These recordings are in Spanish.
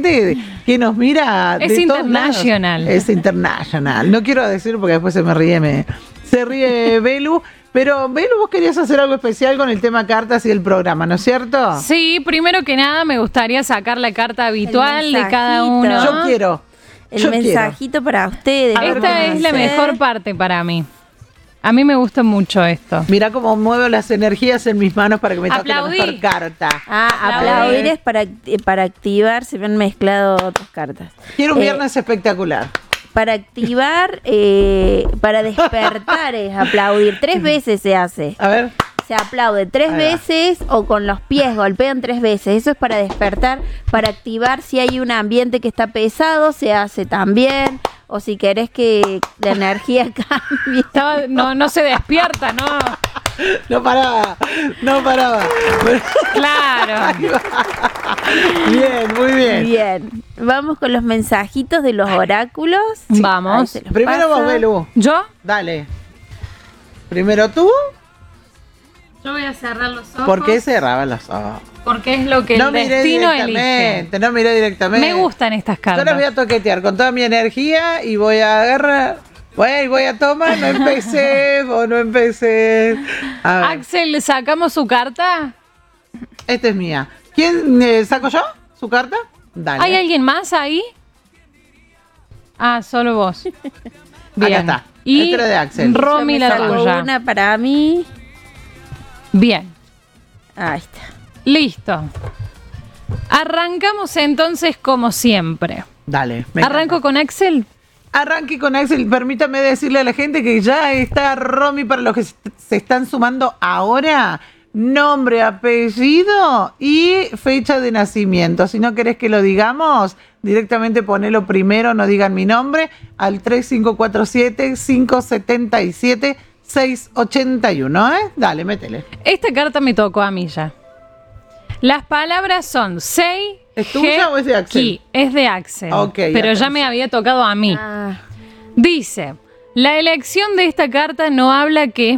gente que nos mira. Es internacional. Es internacional. No quiero decir porque después se ríe Belu. Pero, Belu, vos querías hacer algo especial con el tema cartas y el programa, ¿no es cierto? Sí, primero que nada me gustaría sacar la carta habitual de cada uno. Yo quiero. El mensajito para ustedes. Esta es la mejor parte para mí. A mí me gusta mucho esto. Mirá cómo muevo las energías en mis manos para que me toque la mejor carta. Aplaudir es para activar, se me han mezclado otras cartas. Quiero un viernes espectacular. Para activar, para despertar es aplaudir. 3 veces se hace. A ver. Se aplaude 3 veces o con los pies golpean 3 veces. Eso es para despertar, para activar. Si hay un ambiente que está pesado, se hace también. O si querés que la energía cambie. No se despierta, ¿no? No paraba. Claro. Bien, muy bien. Bien. Vamos con los mensajitos de los oráculos. Sí. Vamos. Primero vos, Belu. ¿Yo? Dale. Primero tú. Yo voy a cerrar los ojos. ¿Por qué cerraban los ojos? Porque es lo que el destino elige. No miré directamente. Me gustan estas cartas. Yo las voy a toquetear con toda mi energía y voy a agarrar. Voy a tomar. No empecé. Vos no empecé. Axel, ¿sacamos su carta? Esta es mía. ¿Quién saco yo? ¿Su carta? Dale. ¿Hay alguien más ahí? Solo vos. Bien. Acá está. Y esta era de Axel. Romy, la tuya. Una para mí. Bien. Ahí está. Listo. Arrancamos entonces como siempre. Dale. ¿Arranco con Axel? Arranque con Axel. Permítame decirle a la gente que ya está Romy para los que se están sumando ahora. Nombre, apellido y fecha de nacimiento. Si no querés que lo digamos, directamente ponelo primero, no digan mi nombre, al 3547-577-681. Dale, métele. Esta carta me tocó a mí ya. Las palabras son Sei. ¿Es tuya o es de Axel? Sí, es de Axel. Ok, pero ya me había tocado a mí. Dice: la elección de esta carta nos habla que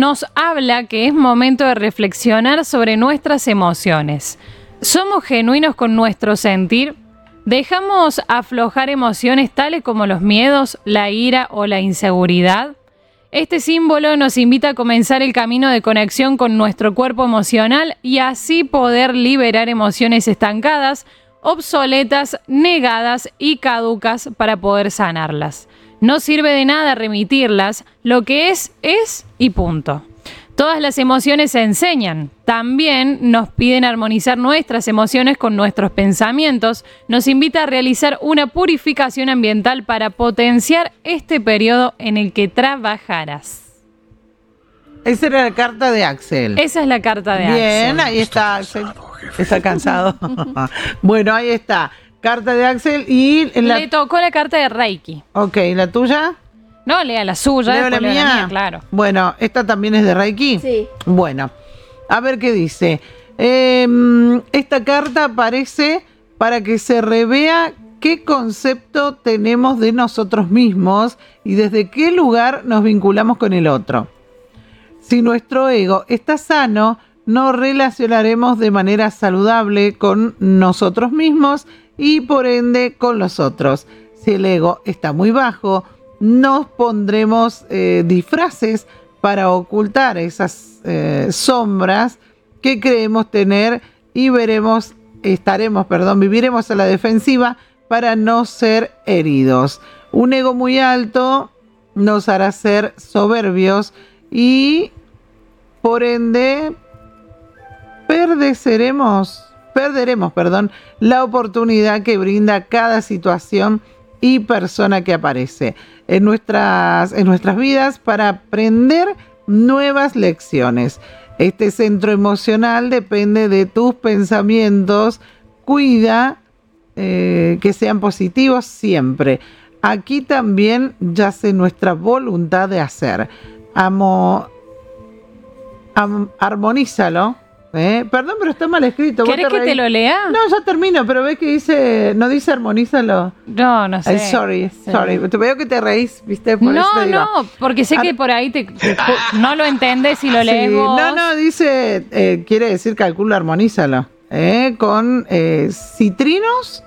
es momento de reflexionar sobre nuestras emociones. ¿Somos genuinos con nuestro sentir? ¿Dejamos aflojar emociones tales como los miedos, la ira o la inseguridad? Este símbolo nos invita a comenzar el camino de conexión con nuestro cuerpo emocional y así poder liberar emociones estancadas, obsoletas, negadas y caducas para poder sanarlas. No sirve de nada remitirlas, lo que es y punto. Todas las emociones se enseñan. También nos piden armonizar nuestras emociones con nuestros pensamientos. Nos invita a realizar una purificación ambiental para potenciar este periodo en el que trabajarás. Esa era la carta de Axel. Esa es la carta de Axel. Bien, ahí está Axel. Está cansado. Bueno, ahí está. Carta de Axel y... Le tocó la carta de Reiki. Ok, ¿la tuya? No, lea la suya. ¿Leo la mía? Claro. Bueno, ¿esta también es de Reiki? Sí. Bueno, a ver qué dice. Esta carta aparece para que se revea qué concepto tenemos de nosotros mismos y desde qué lugar nos vinculamos con el otro. Si nuestro ego está sano, nos relacionaremos de manera saludable con nosotros mismos y por ende con los otros. Si el ego está muy bajo, nos pondremos disfraces para ocultar esas sombras que creemos tener y viviremos a la defensiva para no ser heridos. Un ego muy alto nos hará ser soberbios y por ende perderemos la oportunidad que brinda cada situación y persona que aparece en nuestras vidas para aprender nuevas lecciones. Este centro emocional depende de tus pensamientos. Cuida que sean positivos siempre. Aquí también yace nuestra voluntad de hacer. Armonízalo. Perdón, pero está mal escrito. ¿Querés que te lo lea? No, ya termino, pero ves que dice, no dice armonízalo. No sé. Sorry. Te veo que te reís, ¿viste? Por eso te digo. Porque sé que por ahí no lo entendés y lo lees vos. No, dice, quiere decir calculo armonízalo. Con citrinos